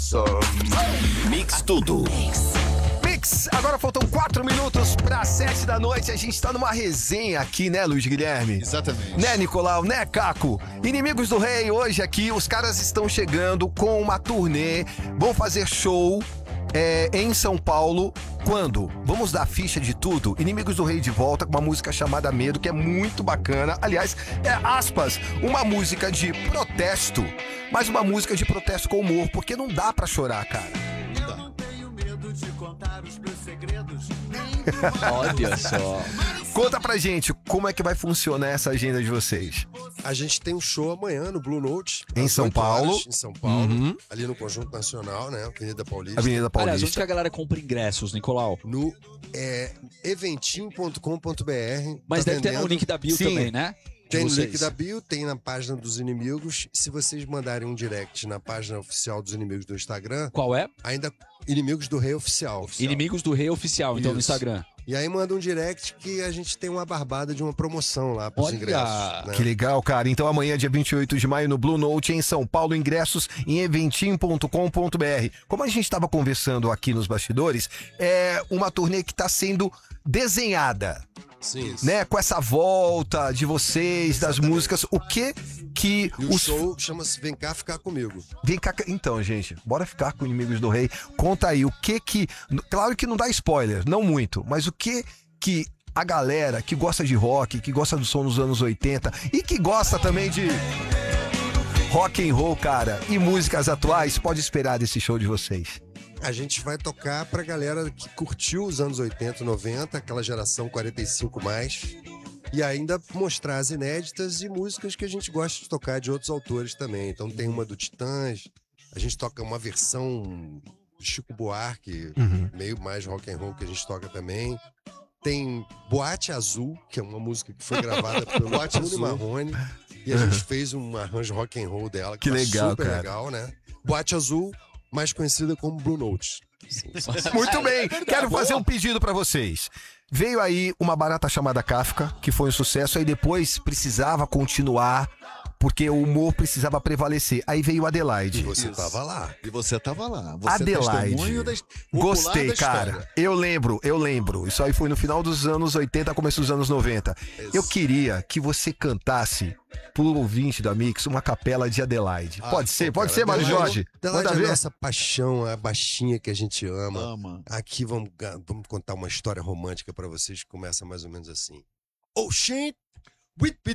Mix Tudo. Mix, agora faltam 4 minutos para 7 da noite. A gente tá numa resenha aqui, né, Luiz Guilherme? Exatamente. Né, Nicolau? Né, Caco? Inimigos do Rei, hoje aqui, os caras estão chegando com uma turnê. Vão fazer show em São Paulo. Quando? Vamos dar ficha de tudo. Inimigos do Rei de volta com uma música chamada Medo, que é muito bacana. Aliás, aspas, uma música de protesto, mas uma música de protesto com humor, porque não dá pra chorar, cara. Eu não tenho medo de contar os meus segredos. Olha só. Conta pra gente como é que vai funcionar essa agenda de vocês. A gente tem um show amanhã no Blue Note. Em às São 8 Paulo. horas, em São Paulo. Uhum. Ali no Conjunto Nacional, né? Avenida Paulista. Avenida Aliás, onde que Paulista. a galera compra ingressos, Nicolau? No eventim.com.br. Mas Tá deve ter no vendendo. link da bio Sim. também, né? De Tem no vocês. link da bio, tem na página dos Inimigos. Se vocês mandarem um direct na página oficial dos Inimigos do Instagram, Qual é? ainda Inimigos do Rei Oficial. Inimigos do Rei Oficial, então, no Isso. Instagram. E aí manda um direct que a gente tem uma barbada de uma promoção lá pros Olha! ingressos. Né? Que legal, cara. Então amanhã, dia 28 de maio, no Blue Note, em São Paulo, ingressos em eventim.com.br. Como a gente estava conversando aqui nos bastidores, é uma turnê que está sendo desenhada, Sim. né? Com essa volta de vocês, das Exatamente. músicas, o que E o show chama-se Vem Cá Ficar Comigo. Vem cá, então, gente, bora ficar com Inimigos do Rei. Conta aí, o que. Claro que não dá spoiler, não muito, mas o que a galera que gosta de rock, que gosta do som dos anos 80 e que gosta também de rock and roll, cara, e músicas atuais, pode esperar desse show de vocês? A gente vai tocar pra galera que curtiu os anos 80, 90, aquela geração 45 mais. E ainda mostrar as inéditas e músicas que a gente gosta de tocar de outros autores também. Então tem uma do Titãs, a gente toca uma versão de Chico Buarque, meio mais rock and roll que a gente toca também. Tem Boate Azul, que é uma música que foi gravada pelo Bruno Marrone. E a gente fez um arranjo rock and roll dela, Que tá legal, super cara. legal, né? Boate Azul, mais conhecida como Blue Note. Muito bem, quero fazer um pedido pra vocês. Veio aí uma barata chamada Kafka, que foi um sucesso, aí depois precisava continuar, porque o humor precisava prevalecer. Aí veio Adelaide. E você Isso. tava lá. E você tava lá. Você Adelaide. testemunho popular Gostei, da história. cara. Eu lembro. Isso aí foi no final dos anos 80, começo dos anos 90. Eu queria que você cantasse pro ouvinte da Mix uma capela de Adelaide. Pode ser, Mário Jorge. Adelaide Manda é a ver. nossa paixão, a baixinha que a gente ama. Ama. Aqui vamos contar uma história romântica pra vocês que começa mais ou menos assim. Oh, shit!